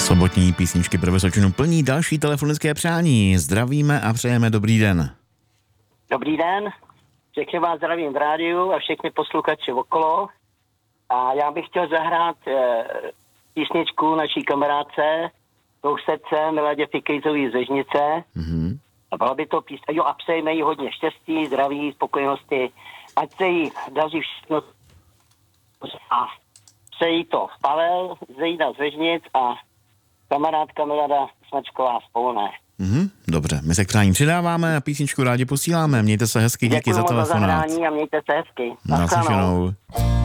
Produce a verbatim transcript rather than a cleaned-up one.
Sobotní písničky pro Vysočinu plní další telefonické přání. Zdravíme a přejeme dobrý den. Dobrý den, všechny vás zdravím v rádiu a všechny posluchače okolo. A já bych chtěl zahrát e, písničku naší kamarádce, sousedce Miladě Fikejzový ze Žnice. Mm-hmm. A byla by to písnička, jo, a přejme jí hodně štěstí, zdraví, spokojenosti, ať se jí daří všechno. A přejí to Pavel, Zejda z Žnic a kamarádka Milada Smačková z Polné. Mm-hmm, dobře, my se k přání přidáváme a písničku rádi posíláme. Mějte se hezky, díky za telefonát. Děkuji za zahrání a mějte se hezky. Naslyšenou.